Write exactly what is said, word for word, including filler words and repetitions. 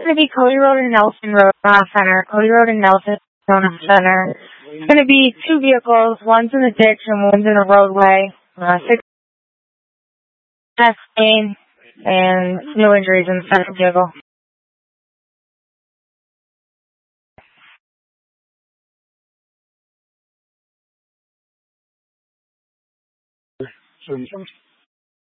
going to be Cody Road and Nelson Road, uh, Center. Cody Road and Nelson Road Center. It's going to be two vehicles. One's in the ditch and one's in a roadway. Uh, six testing and no injuries in the second vehicle. So